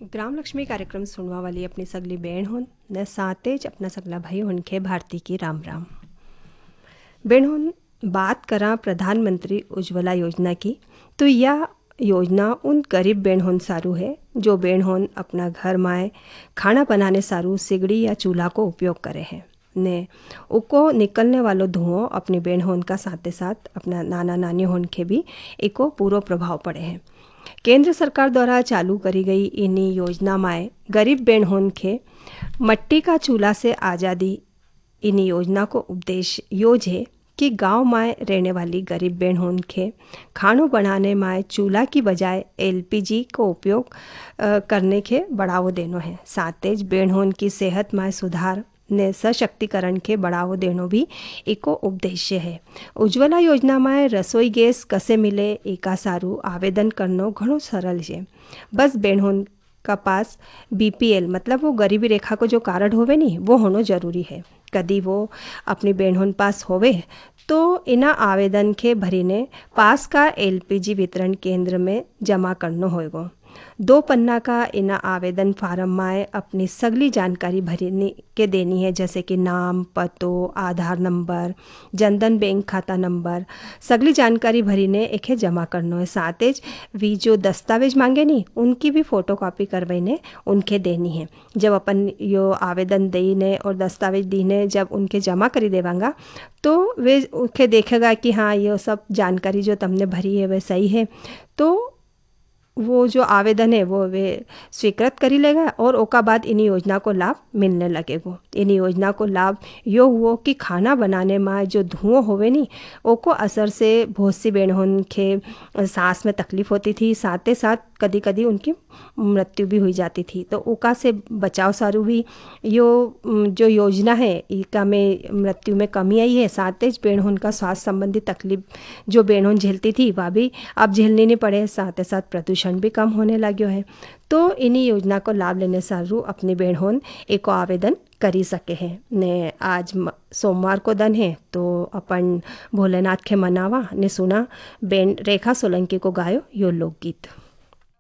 ग्राम लक्ष्मी कार्यक्रम सुनवा वाली अपनी सगली बहन होन न सातेज अपना सगला भाई होनखे भारती की राम राम। बहन होन बात करा प्रधानमंत्री उज्ज्वला योजना की, तो यह योजना उन गरीब बहन होन सारू है जो बहन होन अपना घर में खाना बनाने सारू सिगड़ी या चूल्हा को उपयोग करे हैं ने उको निकलने वालों धुआं अपनी बहन होन का साथ साथ अपना नाना नानी होन के भी एको पूरा प्रभाव पड़े हैं। केंद्र सरकार द्वारा चालू करी गई इन्हीं योजना में गरीब बहन होन के मट्टी का चूल्हा से आज़ादी। इन्हीं योजना को उद्देश्य योज है कि गांव में रहने वाली गरीब बहन होन के खानों बनाने में चूल्हा की बजाय एलपीजी को उपयोग करने के बढ़ावो देनो है। साथ बहन होन की सेहत में सुधार ने सशक्तिकरण के बढ़ावो देनो भी एको उद्देश्य है। उज्ज्वला योजना में रसोई गैस कसे मिले एका सारू आवेदन करनो घणो सरल है। बस बहन होन का पास बीपीएल मतलब वो गरीबी रेखा को जो कार्ड होवे नहीं वो होना जरूरी है। कदी वो अपनी बहन होन पास होवे तो इना आवेदन के भरीने पास का एलपीजी वितरण केंद्र में जमा करना होएगो। 2 पन्ना का इना आवेदन फार्म में अपनी सगली जानकारी भरने के देनी है, जैसे कि नाम, पतो, आधार नंबर, जनधन बैंक खाता नंबर, सगली जानकारी भरीने एके जमा करना है। साथ ही वी जो दस्तावेज मांगे नहीं उनकी भी फोटोकॉपी करवाने उनके देनी है। जब अपन यो आवेदन देने और दस्तावेज दीने जब उनके जमा करी देवांगा तो वे उनके देखेगा कि हाँ ये सब जानकारी जो तुमने भरी है वह सही है, तो वो जो आवेदन है वो वे स्वीकृत करी लेगा और ओका बाद इन योजना को लाभ मिलने लगेगो। इन योजना को लाभ यो हुओ कि खाना बनाने में जो धुआं होवे नहीं ओको असर से बहुत सी बहन होन के सांस में तकलीफ होती थी, साथ ही साथ कदी कदी उनकी मृत्यु भी हुई जाती थी। तो ओका से बचाव सारू भी यो जो योजना है इका में मृत्यु में कमी आई है। साथ ही बहन होन का स्वास्थ्य संबंधी तकलीफ जो बहन होन झेलती थी वह भी अब झेलनी नहीं पड़े, साथ ही साथ प्रदूषण भी कम होने लग्यो है। तो इन्हीं योजना को लाभ लेने सारू अपनी बहन होन एको आवेदन करी सके हैं ने। आज सोमवार को दिन है तो अपन भोलेनाथ के मनावा ने सुना बेन रेखा सोलंकी को गायो यो लोकगीत।